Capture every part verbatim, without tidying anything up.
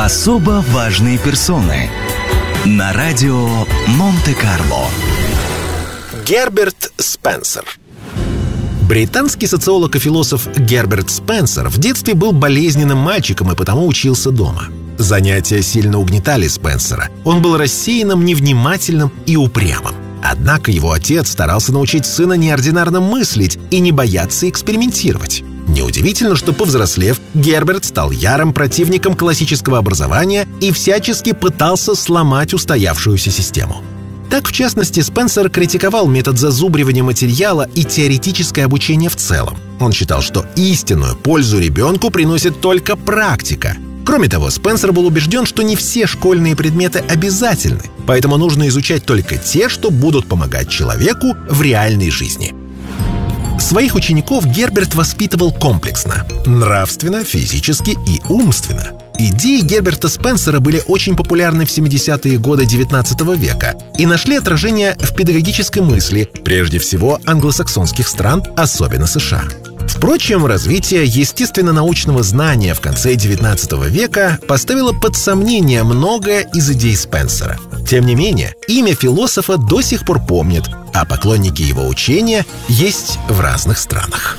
Особо важные персоны на радио Монте-Карло. Герберт Спенсер. Британский социолог и философ Герберт Спенсер в детстве был болезненным мальчиком и потому учился дома. Занятия сильно угнетали Спенсера. Он был рассеянным, невнимательным и упрямым. Однако его отец старался научить сына неординарно мыслить и не бояться экспериментировать. Неудивительно, что, повзрослев, Герберт стал ярым противником классического образования и всячески пытался сломать устоявшуюся систему. Так, в частности, Спенсер критиковал метод зазубривания материала и теоретическое обучение в целом. Он считал, что истинную пользу ребенку приносит только практика. Кроме того, Спенсер был убежден, что не все школьные предметы обязательны, поэтому нужно изучать только те, что будут помогать человеку в реальной жизни. Своих учеников Герберт воспитывал комплексно – нравственно, физически и умственно. Идеи Герберта Спенсера были очень популярны в семидесятые годы девятнадцатого века и нашли отражение в педагогической мысли, прежде всего англосаксонских стран, особенно США. Впрочем, развитие естественно-научного знания в конце девятнадцатого века поставило под сомнение многое из идей Спенсера. Тем не менее, имя философа до сих пор помнят, а поклонники его учения есть в разных странах.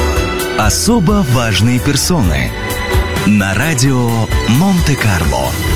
Особо важные персоны на радио Монте-Карло.